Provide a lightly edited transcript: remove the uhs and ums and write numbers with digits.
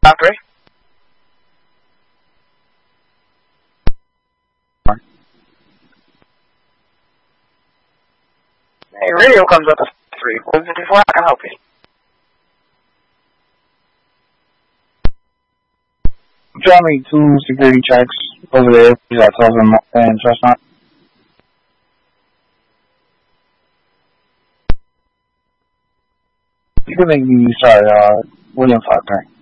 Factory. Hey, radio comes up as 3. What is it before I can help you? Draw me 2 security checks over there at Sullivan and Chestnut. You can make me, sorry, William Faulkner.